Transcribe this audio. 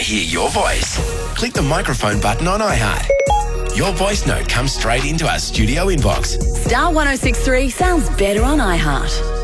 hear your voice? Click the microphone button on iHeart. Your voice note comes straight into our studio inbox. Star 1063 sounds better on iHeart.